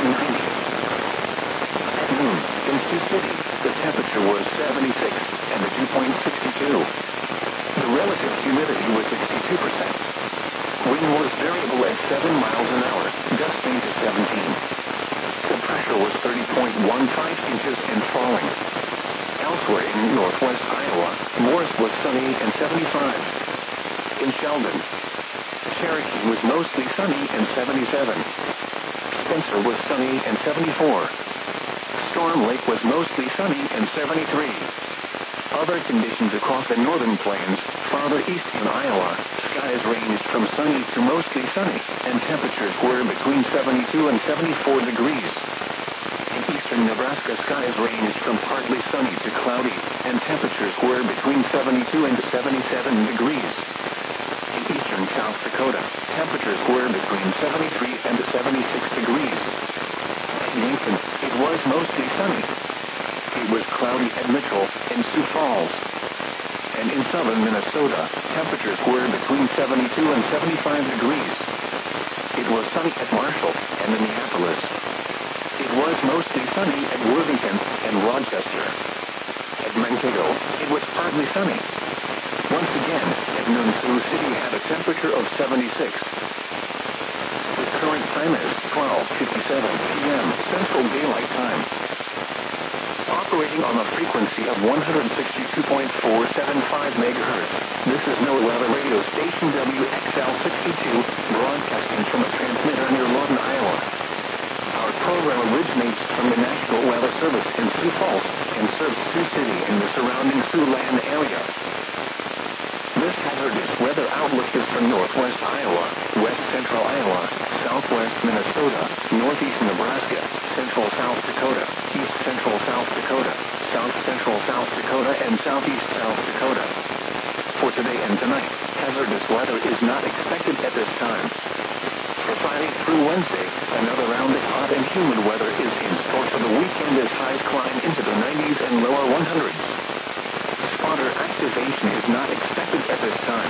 90. At noon, in Sioux City, the temperature was 76 and the dew point 62. The relative humidity was 62%. Wind was variable at 7 miles an hour, gusting to 17. The pressure was 30.15 inches and falling. Elsewhere in northwest Iowa, Morris was sunny and 75. In Sheldon, Cherokee was mostly sunny and 77. Spencer was sunny and 74. Storm Lake was mostly sunny and 73. Other conditions across the northern plains, farther east in Iowa, skies ranged from sunny to mostly sunny, and temperatures were between 72 and 74 degrees. In eastern Nebraska, skies ranged from partly sunny to cloudy, and temperatures were between 72 and 77 degrees. In eastern South Dakota, temperatures were between 73 and 76 degrees. At Yankton, it was mostly sunny. It was cloudy at Mitchell and Sioux Falls. And in southern Minnesota, temperatures were between 72 and 75 degrees. It was sunny at Marshall and Minneapolis. It was mostly sunny at Worthington and Rochester. At Mankato, it was partly sunny. Once again, at noon, Sioux City had a temperature of 76. The current time is 12:57 p.m. Central Daylight Time. Operating on a frequency of 162.475 megahertz, this is NOAA Weather Radio Station WXL62, broadcasting from a transmitter near Lawton, Iowa. Our program originates from the National Weather Service in Sioux Falls and serves Sioux City and the surrounding Siouxland area. This hazardous weather outlook is for northwest Iowa, west central Iowa, southwest Minnesota, northeast Nebraska, central South Dakota, east central South Dakota, south central South Dakota, and southeast South Dakota. For today and tonight, hazardous weather is not expected at this time. For Friday through Wednesday, another round of hot and humid weather is in store for the weekend as highs climb into the 90s and lower 100s. Spotter activation is not expected at this time.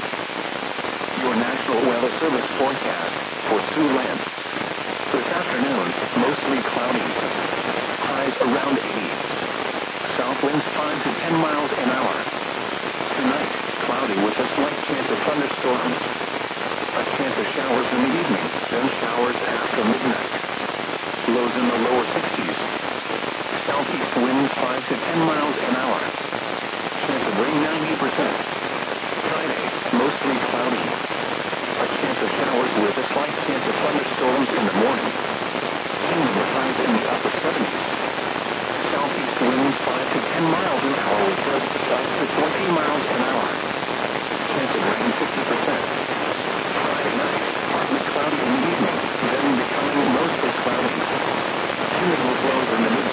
Your National Weather Service forecast for Siouxland. This afternoon, mostly cloudy. Highs around 80. South winds 5 to 10 miles an hour. Tonight, cloudy with a slight chance of thunderstorms. A chance of showers in the evening, then showers after midnight. Lows in the lower 60s. Southeast winds 5 to 10 miles an hour. Chance of rain 90%. Friday, mostly cloudy. A chance of showers with a slight chance of thunderstorms in the morning. Humid highs in the upper 70s. Southeast winds 5 to 10 miles an hour with gusts up to 20 miles an